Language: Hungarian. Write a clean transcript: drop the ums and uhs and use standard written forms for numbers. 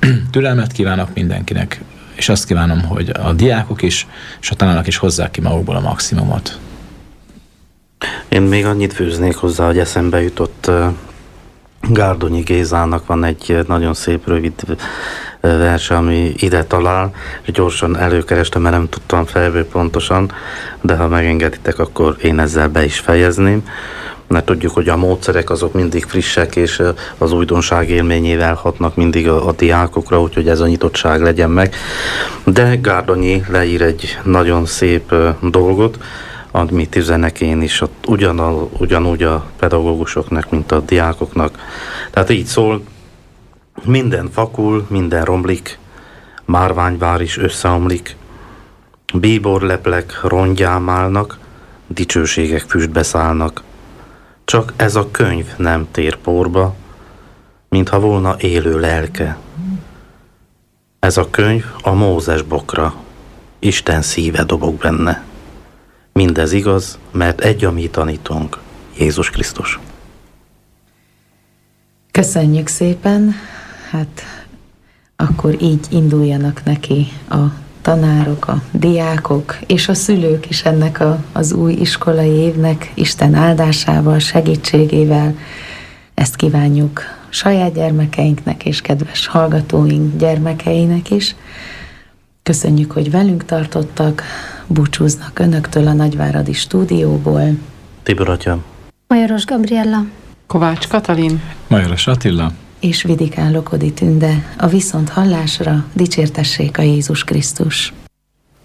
Türelmet kívánok mindenkinek, és azt kívánom, hogy a diákok is, és a tanárok is hozzák ki magukból a maximumot. Én még annyit fűznék hozzá, hogy eszembe jutott Gárdonyi Gézának van egy nagyon szép, rövid verse, ami ide talál, és gyorsan előkerestem, mert nem tudtam fejből pontosan, de ha megengeditek, akkor én ezzel be is fejezném. Mert tudjuk, hogy a módszerek azok mindig frissek, és az újdonság élményével hatnak mindig a diákokra, úgyhogy ez a nyitottság legyen meg. De Gárdonyi leír egy nagyon szép dolgot, amit üzenek én is, ugyanúgy a pedagógusoknak, mint a diákoknak. Tehát így szól: minden fakul, minden romlik, márványvár is összeomlik, bíborleplek rongyám állnak, dicsőségek füstbe szállnak. Csak ez a könyv nem tér porba, mintha volna élő lelke. Ez a könyv a Mózes bokra, Isten szíve dobog benne. Mindez igaz, mert egy a mi tanítónk, Jézus Krisztus. Köszönjük szépen, hát akkor így induljanak neki a tanárok, a diákok és a szülők is ennek az új iskolai évnek, Isten áldásával, segítségével. Ezt kívánjuk saját gyermekeinknek és kedves hallgatóink gyermekeinek is. Köszönjük, hogy velünk tartottak, búcsúznak önöktől a Nagyváradi stúdióból Tibor atya, Majoros Gabriella, Kovács Katalin, Majoros Attila és Vidikán Lokodi Tünde. A viszont hallásra dicsértessék a Jézus Krisztus.